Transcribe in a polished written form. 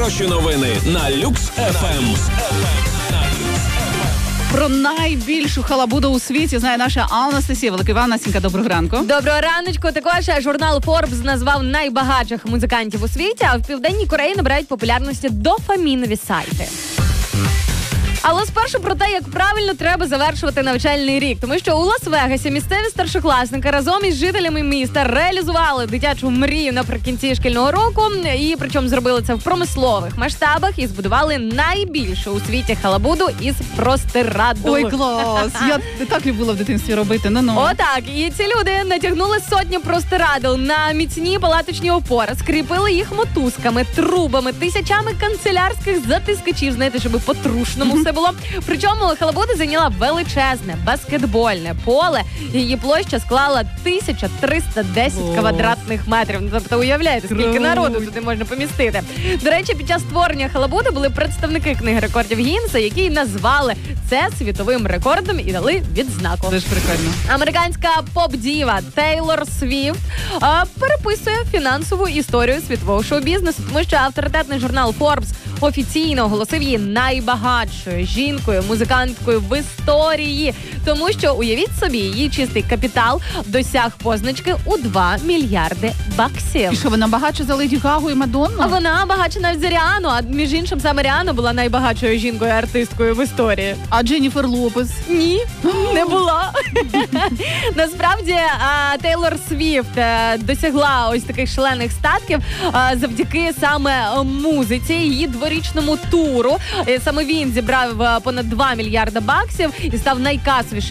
найхороші новини на Люкс ФМ. Про найбільшу халабуду у світі знає наша Анастасія Великоіванасінька. Доброго ранку. Доброго раночку. Також журнал Forbes назвав найбагатших музикантів у світі, а в Південній Кореї набирають популярності дофамінові сайти. Але спершу про те, як правильно треба завершувати навчальний рік. Тому що у Лас-Вегасі місцеві старшокласники разом із жителями міста реалізували дитячу мрію наприкінці шкільного року. І причому зробили це в промислових масштабах і збудували найбільшу у світі халабуду із простирадл. Ой, клас! Я так любила в дитинстві робити. Отак. І ці люди натягнули сотні простирадл на міцні палаточні опори, скріпили їх мотузками, трубами, тисячами канцелярських затискачів, знаєте, щоб по-трушному все було. Причому халабуда зайняла величезне баскетбольне поле. Її площа склала 1310 квадратних метрів. Тобто, уявляєте, скільки народу туди можна помістити. До речі, під час створення халабуди були представники книги рекордів Гіннеса, які назвали це світовим рекордом і дали відзнаку. Це ж прикольно. Американська поп-діва Тейлор Свіфт переписує фінансову історію світового шоу-бізнесу, тому що авторитетний журнал Forbes офіційно оголосив її найбагатшою жінкою, музиканткою в історії. Тому що, уявіть собі, її чистий капітал досяг позначки у 2 мільярди баксів. І що, вона багатша за Леді Гагу і Мадонну? А вона багатша навіть за Ріану, а між іншим саме Ріана була найбагатшою жінкою-артисткою в історії. А Дженніфер Лопес? Ні, не була. Насправді, Тейлор Свіфт досягла ось таких шалених статків завдяки саме музиці, її дворічному туру. Саме він зібрав понад 2 мільярда баксів і став найкасовішим